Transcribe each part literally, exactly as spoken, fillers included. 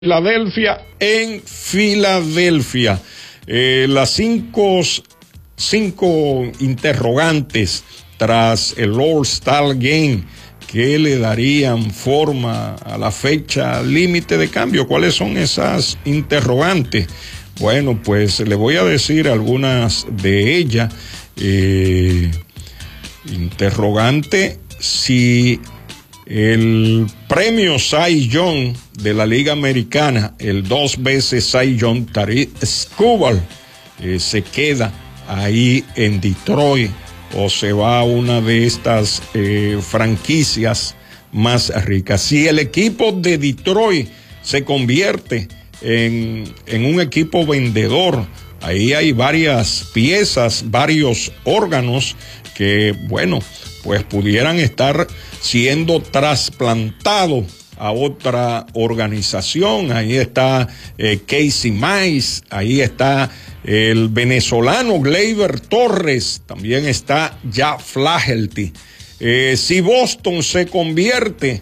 Filadelfia en Filadelfia. Eh, las cinco, cinco interrogantes tras el All-Star Game que le darían forma a la fecha límite de cambio. ¿Cuáles son esas interrogantes? Bueno, pues le voy a decir algunas de ellas. Eh, interrogante si el premio Cy Young de la Liga Americana, el dos veces Cy Young, Tarik Skubal, eh, se queda ahí en Detroit o se va a una de estas eh, franquicias más ricas. Si el equipo de Detroit se convierte en, en un equipo vendedor, ahí hay varias piezas, varios órganos que, bueno, pues pudieran estar siendo trasplantados a otra organización. Ahí está eh, Casey Mize, ahí está el venezolano Gleyber Torres, también está Jack Flaherty. Eh, si Boston se convierte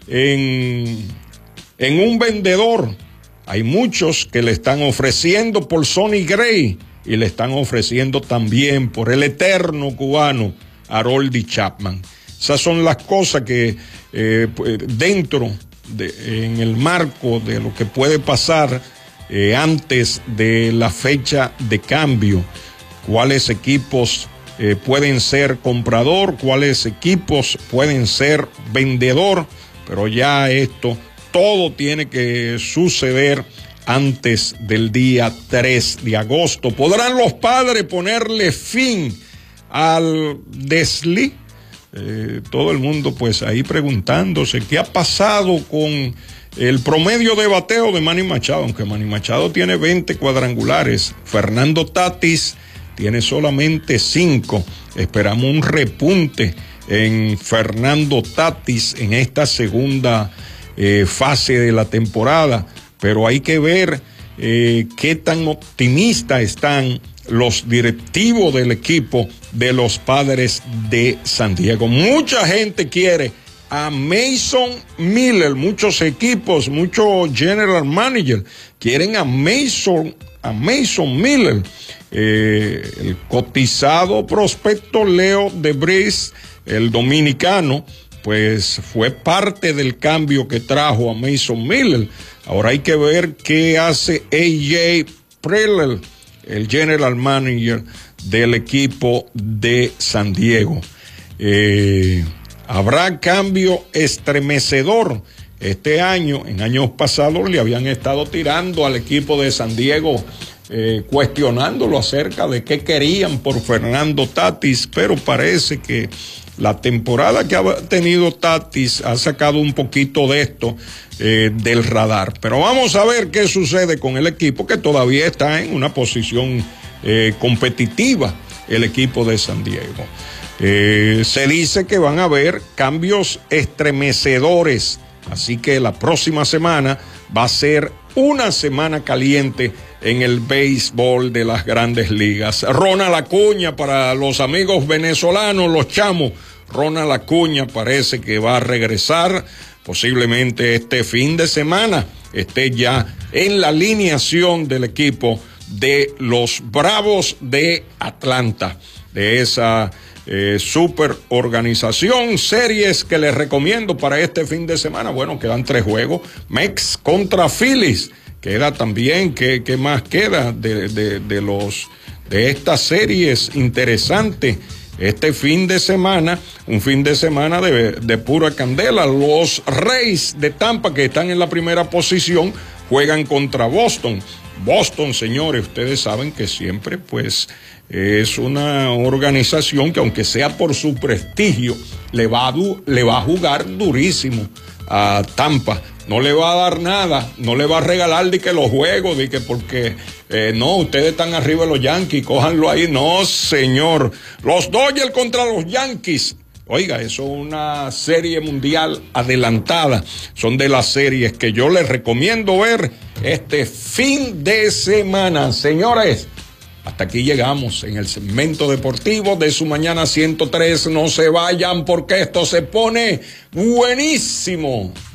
en, en un vendedor, hay muchos que le están ofreciendo por Sonny Gray y le están ofreciendo también por el eterno cubano Aroldis Chapman. Esas son las cosas que eh, dentro de, en el marco de lo que puede pasar eh, antes de la fecha de cambio, cuáles equipos eh, pueden ser comprador, cuáles equipos pueden ser vendedor, pero ya esto todo tiene que suceder antes del día tres de agosto. ¿Podrán los padres ponerle fin al desliz? Eh, todo el mundo pues ahí preguntándose qué ha pasado con el promedio de bateo de Manny Machado, aunque Manny Machado tiene veinte cuadrangulares, Fernando Tatis tiene solamente cinco. Esperamos un repunte en Fernando Tatis en esta segunda eh, fase de la temporada, pero hay que ver eh, qué tan optimistas están los directivos del equipo de los Padres de San Diego. Mucha gente quiere a Mason Miller, muchos equipos, muchos general managers quieren a Mason, a Mason Miller. Eh, el cotizado prospecto Leo Debris, el dominicano, pues fue parte del cambio que trajo a Mason Miller. Ahora hay que ver qué hace A J Preller, el general manager del equipo de San Diego. Eh, habrá cambio estremecedor este año. En años pasados le habían estado tirando al equipo de San Diego, eh, cuestionándolo acerca de qué querían por Fernando Tatis, pero parece que la temporada que ha tenido Tatis ha sacado un poquito de esto eh, del radar. Pero vamos a ver qué sucede con el equipo que todavía está en una posición eh, competitiva, el equipo de San Diego. Eh, se dice que van a haber cambios estremecedores, así que la próxima semana va a ser una semana caliente en el béisbol de las Grandes Ligas. Ronald Acuña, para los amigos venezolanos, los chamos, Ronald Acuña parece que va a regresar, posiblemente este fin de semana esté ya en la alineación del equipo de los Bravos de Atlanta, de esa eh, super organización. Series que les recomiendo para este fin de semana, bueno, quedan tres juegos. Mex contra Phillies. Queda también, ¿qué, qué más queda de, de, de, los, de estas series interesantes? Este fin de semana, un fin de semana de, de pura candela. Los Rays de Tampa, que están en la primera posición, juegan contra Boston. Boston, señores, ustedes saben que siempre, pues, es una organización que, aunque sea por su prestigio, le va a, du, le va a jugar durísimo a Tampa. No le va a dar nada, no le va a regalar de que los juegos, de que porque eh, no, ustedes están arriba de los Yankees, cójanlo ahí. No, señor. Los Dodgers contra los Yankees. Oiga, eso es una serie mundial adelantada. Son de las series que yo les recomiendo ver este fin de semana. Señores, hasta aquí llegamos en el segmento deportivo de su mañana ciento tres. No se vayan porque esto se pone buenísimo.